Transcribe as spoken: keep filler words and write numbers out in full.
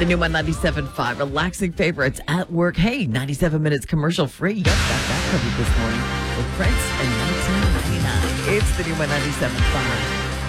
The new one ninety-seven point five, relaxing favorites at work. Hey, ninety-seven minutes commercial free. Yep, got that covered this morning with Prince and nineteen ninety-nine. It's the new one ninety-seven point five.